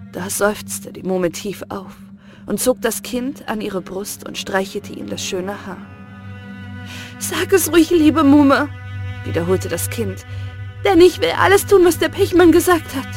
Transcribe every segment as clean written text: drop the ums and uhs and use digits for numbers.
Da seufzte die Muhme tief auf und zog das Kind an ihre Brust und streichelte ihm das schöne Haar. »Sag es ruhig, liebe Muhme«, wiederholte das Kind, »denn ich will alles tun, was der Pechmann gesagt hat.«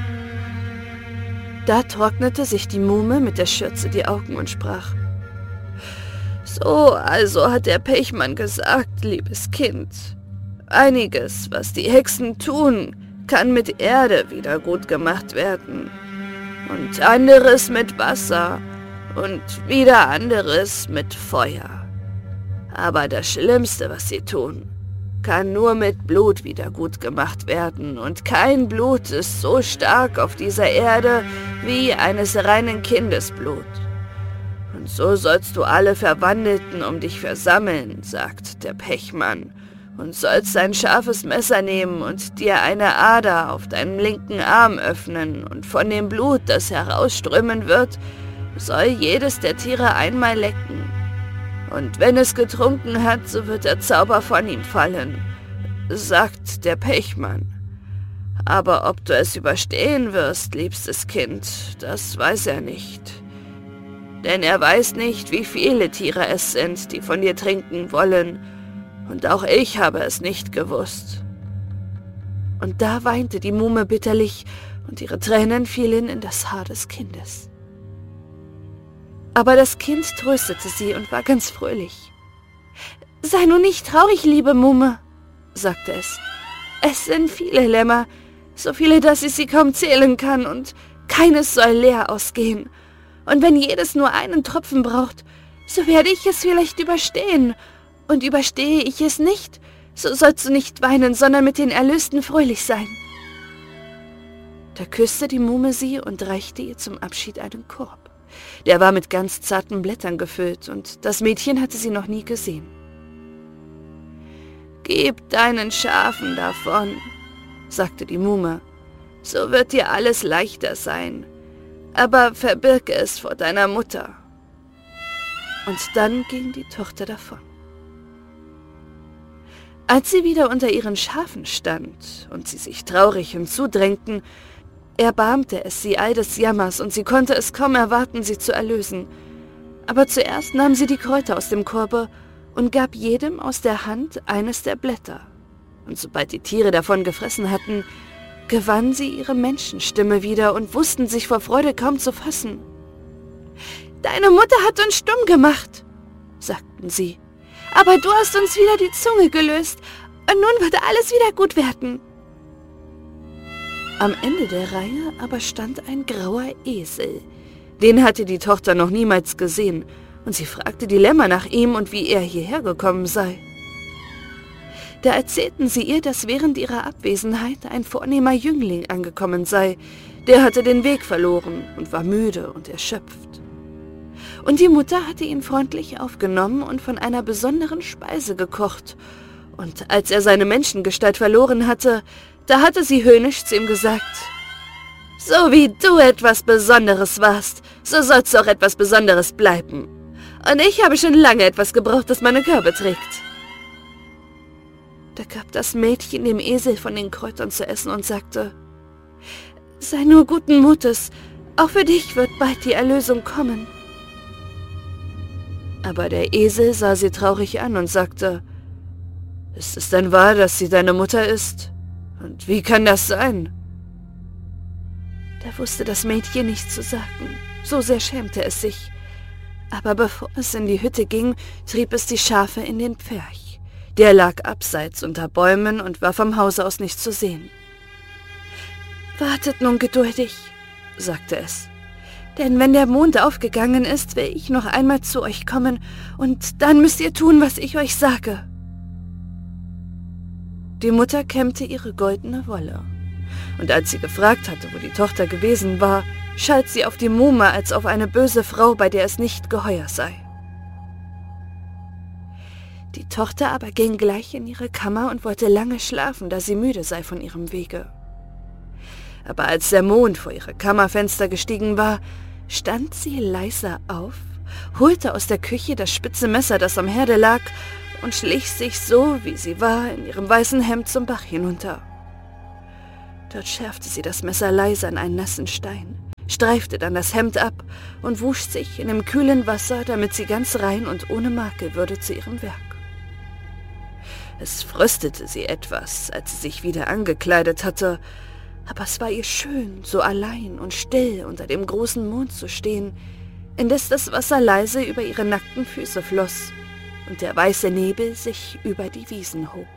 Da trocknete sich die Muhme mit der Schürze die Augen und sprach: »So, also hat der Pechmann gesagt, liebes Kind. Einiges, was die Hexen tun, kann mit Erde wieder gut gemacht werden. Und anderes mit Wasser und wieder anderes mit Feuer. Aber das Schlimmste, was sie tun, kann nur mit Blut wieder gut gemacht werden, und kein Blut ist so stark auf dieser Erde wie eines reinen Kindesblut. Und so sollst du alle Verwandelten um dich versammeln, sagt der Pechmann, und sollst ein scharfes Messer nehmen und dir eine Ader auf deinem linken Arm öffnen, und von dem Blut, das herausströmen wird, soll jedes der Tiere einmal lecken. Und wenn es getrunken hat, so wird der Zauber von ihm fallen, sagt der Pechmann. Aber ob du es überstehen wirst, liebstes Kind, das weiß er nicht. Denn er weiß nicht, wie viele Tiere es sind, die von dir trinken wollen, und auch ich habe es nicht gewusst.« Und da weinte die Muhme bitterlich, und ihre Tränen fielen in das Haar des Kindes. Aber das Kind tröstete sie und war ganz fröhlich. »Sei nun nicht traurig, liebe Muhme«, sagte es. »Es sind viele Lämmer, so viele, dass ich sie kaum zählen kann, und keines soll leer ausgehen. Und wenn jedes nur einen Tropfen braucht, so werde ich es vielleicht überstehen. Und überstehe ich es nicht, so sollst du nicht weinen, sondern mit den Erlösten fröhlich sein.« Da küsste die Muhme sie und reichte ihr zum Abschied einen Korb. Der war mit ganz zarten Blättern gefüllt, und das Mädchen hatte sie noch nie gesehen. »Gib deinen Schafen davon«, sagte die Muhme, »so wird dir alles leichter sein. Aber verbirge es vor deiner Mutter.« Und dann ging die Tochter davon. Als sie wieder unter ihren Schafen stand und sie sich traurig hinzudrängten, erbarmte es sie all des Jammers, und sie konnte es kaum erwarten, sie zu erlösen. Aber zuerst nahm sie die Kräuter aus dem Korbe und gab jedem aus der Hand eines der Blätter. Und sobald die Tiere davon gefressen hatten, gewann sie ihre Menschenstimme wieder und wussten sich vor Freude kaum zu fassen. »Deine Mutter hat uns stumm gemacht«, sagten sie, »aber du hast uns wieder die Zunge gelöst, und nun wird alles wieder gut werden.« Am Ende der Reihe aber stand ein grauer Esel. Den hatte die Tochter noch niemals gesehen, und sie fragte die Lämmer nach ihm und wie er hierher gekommen sei. Da erzählten sie ihr, dass während ihrer Abwesenheit ein vornehmer Jüngling angekommen sei. Der hatte den Weg verloren und war müde und erschöpft. Und die Mutter hatte ihn freundlich aufgenommen und von einer besonderen Speise gekocht. Und als er seine Menschengestalt verloren hatte, da hatte sie höhnisch zu ihm gesagt: »So wie du etwas Besonderes warst, so sollst du auch etwas Besonderes bleiben. Und ich habe schon lange etwas gebraucht, das meine Körbe trägt.« Da gab das Mädchen dem Esel von den Kräutern zu essen und sagte: »Sei nur guten Mutes, auch für dich wird bald die Erlösung kommen.« Aber der Esel sah sie traurig an und sagte: »Ist es denn wahr, dass sie deine Mutter ist? Und wie kann das sein?« Da wusste das Mädchen nichts zu sagen, so sehr schämte es sich. Aber bevor es in die Hütte ging, trieb es die Schafe in den Pferch. Der lag abseits unter Bäumen und war vom Hause aus nicht zu sehen. »Wartet nun geduldig«, sagte es, »denn wenn der Mond aufgegangen ist, will ich noch einmal zu euch kommen, und dann müsst ihr tun, was ich euch sage.« Die Mutter kämmte ihre goldene Wolle, und als sie gefragt hatte, wo die Tochter gewesen war, schalt sie auf die Muhme als auf eine böse Frau, bei der es nicht geheuer sei. Die Tochter aber ging gleich in ihre Kammer und wollte lange schlafen, da sie müde sei von ihrem Wege. Aber als der Mond vor ihre Kammerfenster gestiegen war, stand sie leise auf, holte aus der Küche das spitze Messer, das am Herde lag, und schlich sich so, wie sie war, in ihrem weißen Hemd zum Bach hinunter. Dort schärfte sie das Messer leise an einen nassen Stein, streifte dann das Hemd ab und wusch sich in dem kühlen Wasser, damit sie ganz rein und ohne Makel würde zu ihrem Werk. Es fröstete sie etwas, als sie sich wieder angekleidet hatte, aber es war ihr schön, so allein und still unter dem großen Mond zu stehen, indes das Wasser leise über ihre nackten Füße floss und der weiße Nebel sich über die Wiesen hob.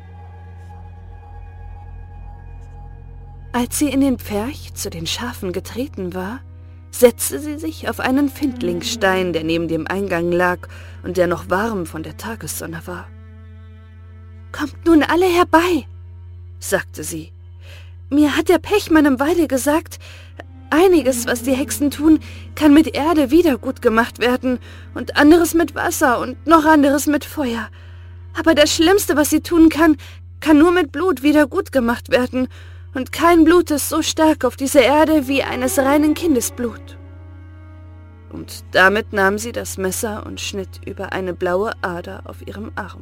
Als sie in den Pferch zu den Schafen getreten war, setzte sie sich auf einen Findlingsstein, der neben dem Eingang lag und der noch warm von der Tagessonne war. »Kommt nun alle herbei«, sagte sie. »Mir hat der Pechmann im Walde gesagt, einiges, was die Hexen tun, kann mit Erde wieder gut gemacht werden und anderes mit Wasser und noch anderes mit Feuer. Aber das Schlimmste, was sie tun kann nur mit Blut wieder gut gemacht werden, und kein Blut ist so stark auf dieser Erde wie eines reinen Kindesblut.« Und damit nahm sie das Messer und schnitt über eine blaue Ader auf ihrem Arm.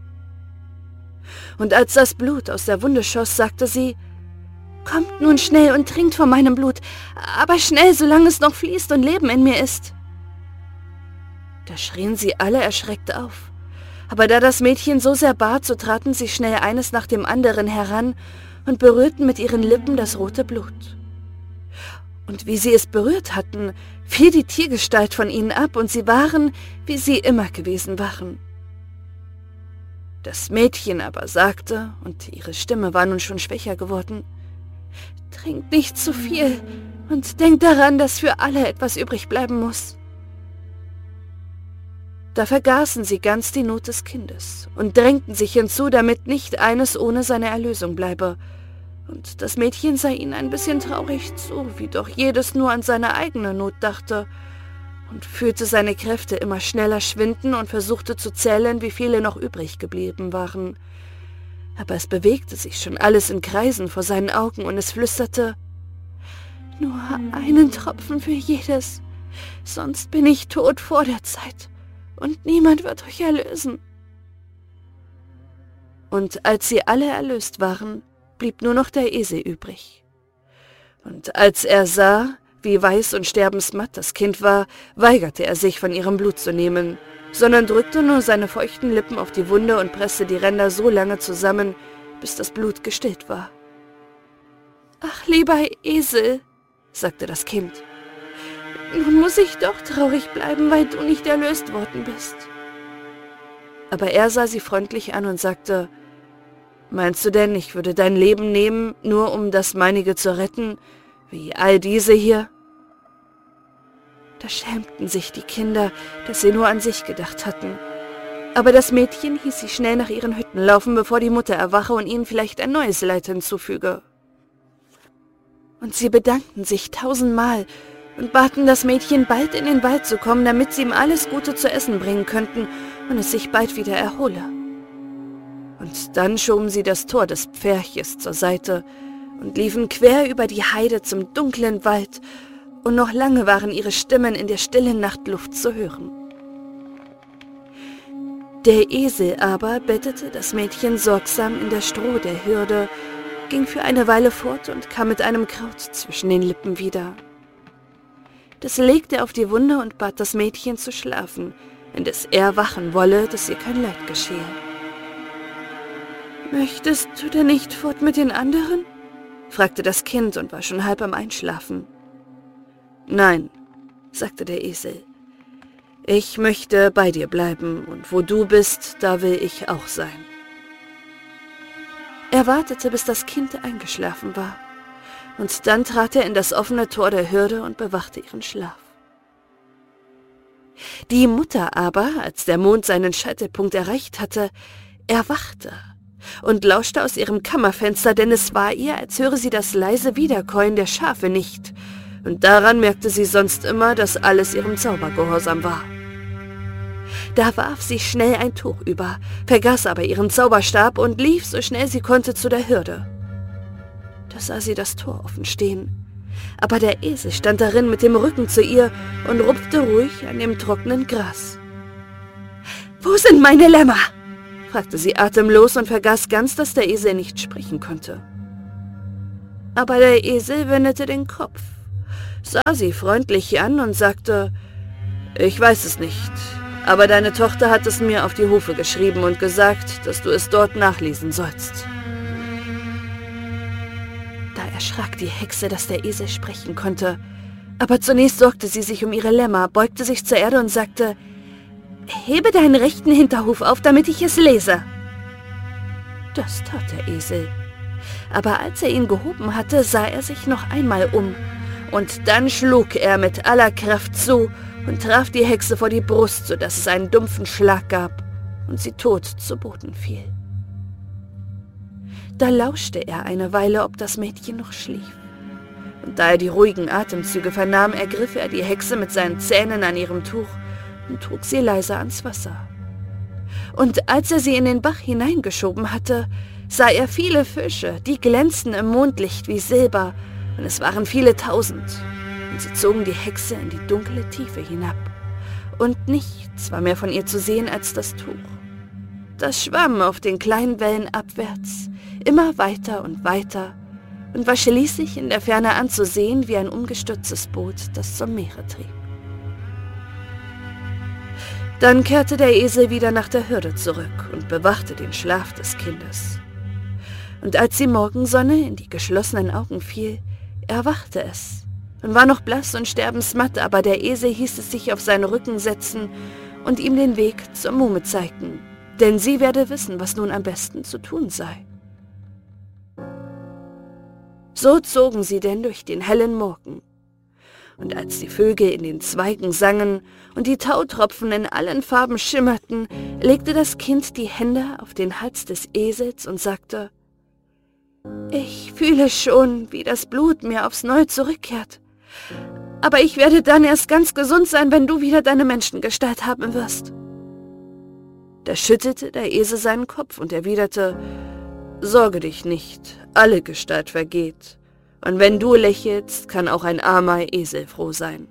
Und als das Blut aus der Wunde schoss, sagte sie: »Kommt nun schnell und trinkt von meinem Blut, aber schnell, solange es noch fließt und Leben in mir ist.« Da schrien sie alle erschreckt auf. Aber da das Mädchen so sehr bat, so traten sie schnell eines nach dem anderen heran und berührten mit ihren Lippen das rote Blut. Und wie sie es berührt hatten, fiel die Tiergestalt von ihnen ab, und sie waren, wie sie immer gewesen waren. Das Mädchen aber sagte, und ihre Stimme war nun schon schwächer geworden: »Trinkt nicht zu viel und denkt daran, dass für alle etwas übrig bleiben muss.« Da vergaßen sie ganz die Not des Kindes und drängten sich hinzu, damit nicht eines ohne seine Erlösung bleibe. Und das Mädchen sah ihnen ein bisschen traurig zu, wie doch jedes nur an seine eigene Not dachte, und fühlte seine Kräfte immer schneller schwinden und versuchte zu zählen, wie viele noch übrig geblieben waren. Aber es bewegte sich schon alles in Kreisen vor seinen Augen, und es flüsterte: »Nur einen Tropfen für jedes, sonst bin ich tot vor der Zeit, und niemand wird euch erlösen.« Und als sie alle erlöst waren, blieb nur noch der Esel übrig. Und als er sah, wie weiß und sterbensmatt das Kind war, weigerte er sich, von ihrem Blut zu nehmen, sondern drückte nur seine feuchten Lippen auf die Wunde und presste die Ränder so lange zusammen, bis das Blut gestillt war. »Ach, lieber Esel«, sagte das Kind, »nun muss ich doch traurig bleiben, weil du nicht erlöst worden bist.« Aber er sah sie freundlich an und sagte: »Meinst du denn, ich würde dein Leben nehmen, nur um das meinige zu retten, wie all diese hier?« Da schämten sich die Kinder, dass sie nur an sich gedacht hatten. Aber das Mädchen hieß sie schnell nach ihren Hütten laufen, bevor die Mutter erwache und ihnen vielleicht ein neues Leid hinzufüge. Und sie bedankten sich 1000-mal und baten das Mädchen, bald in den Wald zu kommen, damit sie ihm alles Gute zu essen bringen könnten und es sich bald wieder erhole. Und dann schoben sie das Tor des Pferches zur Seite und liefen quer über die Heide zum dunklen Wald, und noch lange waren ihre Stimmen in der stillen Nachtluft zu hören. Der Esel aber bettete das Mädchen sorgsam in der Stroh der Hürde, ging für eine Weile fort und kam mit einem Kraut zwischen den Lippen wieder. Das legte er auf die Wunde und bat das Mädchen zu schlafen, indes er wachen wolle, dass ihr kein Leid geschehe. »Möchtest du denn nicht fort mit den anderen?« fragte das Kind und war schon halb am Einschlafen. »Nein«, sagte der Esel, »ich möchte bei dir bleiben, und wo du bist, da will ich auch sein.« Er wartete, bis das Kind eingeschlafen war, und dann trat er in das offene Tor der Hürde und bewachte ihren Schlaf. Die Mutter aber, als der Mond seinen Scheitelpunkt erreicht hatte, erwachte und lauschte aus ihrem Kammerfenster, denn es war ihr, als höre sie das leise Wiederkäuen der Schafe nicht, und daran merkte sie sonst immer, dass alles ihrem Zauber gehorsam war. Da warf sie schnell ein Tuch über, vergaß aber ihren Zauberstab und lief, so schnell sie konnte, zu der Hürde. Da sah sie das Tor offen stehen, aber der Esel stand darin mit dem Rücken zu ihr und rupfte ruhig an dem trockenen Gras. »Wo sind meine Lämmer?« fragte sie atemlos und vergaß ganz, dass der Esel nicht sprechen konnte. Aber der Esel wendete den Kopf, sah sie freundlich an und sagte: »Ich weiß es nicht, aber deine Tochter hat es mir auf die Hufe geschrieben und gesagt, dass du es dort nachlesen sollst.« Da erschrak die Hexe, dass der Esel sprechen konnte. Aber zunächst sorgte sie sich um ihre Lämmer, beugte sich zur Erde und sagte: »Hebe deinen rechten Hinterhuf auf, damit ich es lese.« Das tat der Esel. Aber als er ihn gehoben hatte, sah er sich noch einmal um. Und dann schlug er mit aller Kraft zu und traf die Hexe vor die Brust, sodass es einen dumpfen Schlag gab und sie tot zu Boden fiel. Da lauschte er eine Weile, ob das Mädchen noch schlief. Und da er die ruhigen Atemzüge vernahm, ergriff er die Hexe mit seinen Zähnen an ihrem Tuch und trug sie leise ans Wasser. Und als er sie in den Bach hineingeschoben hatte, sah er viele Fische, die glänzten im Mondlicht wie Silber, und es waren viele tausend, und sie zogen die Hexe in die dunkle Tiefe hinab, und nichts war mehr von ihr zu sehen als das Tuch. Das schwamm auf den kleinen Wellen abwärts, immer weiter und weiter, und war schließlich in der Ferne anzusehen wie ein umgestürztes Boot, das zum Meere trieb. Dann kehrte der Esel wieder nach der Hürde zurück und bewachte den Schlaf des Kindes. Und als die Morgensonne in die geschlossenen Augen fiel, erwachte es und war noch blass und sterbensmatt, aber der Esel hieß es sich auf seinen Rücken setzen und ihm den Weg zur Muhme zeigen, denn sie werde wissen, was nun am besten zu tun sei. So zogen sie denn durch den hellen Morgen. Und als die Vögel in den Zweigen sangen und die Tautropfen in allen Farben schimmerten, legte das Kind die Hände auf den Hals des Esels und sagte: »Ich fühle schon, wie das Blut mir aufs Neue zurückkehrt. Aber ich werde dann erst ganz gesund sein, wenn du wieder deine Menschengestalt haben wirst.« Da schüttelte der Esel seinen Kopf und erwiderte: »Sorge dich nicht, alle Gestalt vergeht. Und wenn du lächelst, kann auch ein armer Esel froh sein.«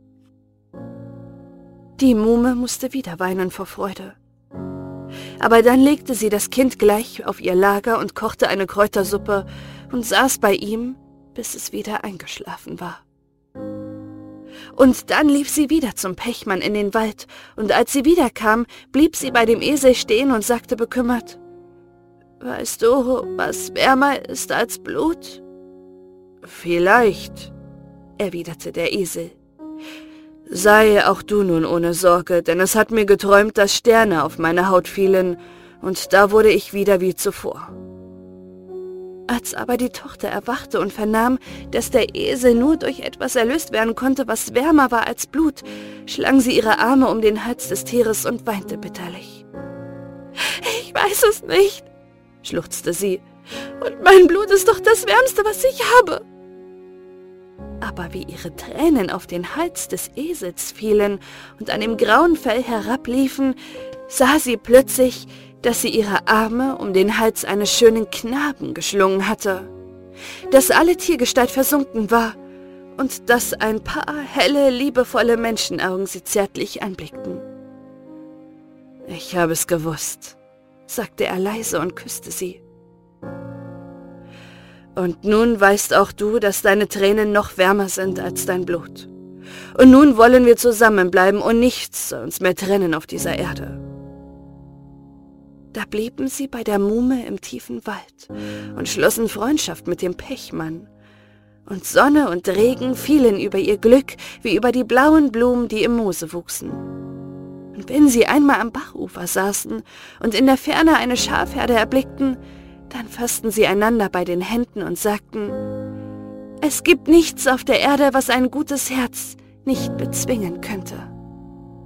Die Muhme musste wieder weinen vor Freude. Aber dann legte sie das Kind gleich auf ihr Lager und kochte eine Kräutersuppe und saß bei ihm, bis es wieder eingeschlafen war. Und dann lief sie wieder zum Pechmann in den Wald, und als sie wiederkam, blieb sie bei dem Esel stehen und sagte bekümmert: »Weißt du, was wärmer ist als Blut?« »Vielleicht«, erwiderte der Esel. »Sei auch du nun ohne Sorge, denn es hat mir geträumt, dass Sterne auf meine Haut fielen, und da wurde ich wieder wie zuvor.« Als aber die Tochter erwachte und vernahm, dass der Esel nur durch etwas erlöst werden konnte, was wärmer war als Blut, schlang sie ihre Arme um den Hals des Tieres und weinte bitterlich. »Ich weiß es nicht«, schluchzte sie, »und mein Blut ist doch das Wärmste, was ich habe.« Aber wie ihre Tränen auf den Hals des Esels fielen und an dem grauen Fell herabliefen, sah sie plötzlich, dass sie ihre Arme um den Hals eines schönen Knaben geschlungen hatte, dass alle Tiergestalt versunken war und dass ein paar helle, liebevolle Menschenaugen sie zärtlich anblickten. »Ich habe es gewusst«, sagte er leise und küsste sie. »Und nun weißt auch du, dass deine Tränen noch wärmer sind als dein Blut. Und nun wollen wir zusammenbleiben und nichts soll uns mehr trennen auf dieser Erde.« Da blieben sie bei der Muhme im tiefen Wald und schlossen Freundschaft mit dem Pechmann. Und Sonne und Regen fielen über ihr Glück wie über die blauen Blumen, die im Moose wuchsen. Und wenn sie einmal am Bachufer saßen und in der Ferne eine Schafherde erblickten, dann fassten sie einander bei den Händen und sagten: »Es gibt nichts auf der Erde, was ein gutes Herz nicht bezwingen könnte.«